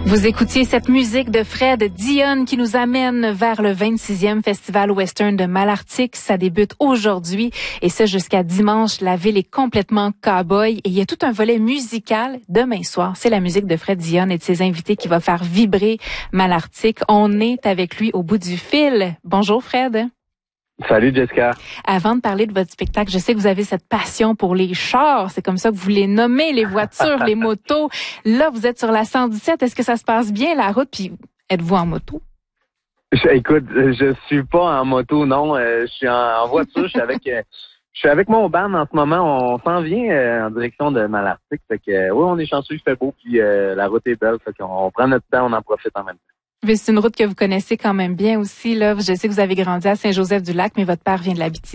Vous écoutiez cette musique de Fred Dionne qui nous amène vers le 26e Festival Western de Malartic. Ça débute aujourd'hui et ce jusqu'à dimanche. La ville est complètement cow-boy et il y a tout un volet musical demain soir. C'est la musique de Fred Dionne et de ses invités qui va faire vibrer Malartic. On est avec lui au bout du fil. Bonjour Fred. Salut Jessica. Avant de parler de votre spectacle, je sais que vous avez cette passion pour les chars. C'est comme ça que vous les nommez, les voitures, les motos. Là, vous êtes sur la 117. Est-ce que ça se passe bien, la route? Puis, êtes-vous en moto? Écoute, je suis pas en moto, non. Je suis en voiture. Je suis avec mon band en ce moment. On s'en vient en direction de Malartic. Fait que, oui, on est chanceux, il fait beau, puis la route est belle. Fait qu'on prend notre temps, on en profite en même temps. Mais c'est une route que vous connaissez quand même bien aussi, là. Je sais que vous avez grandi à Saint-Joseph-du-Lac, mais votre père vient de l'Abitibi.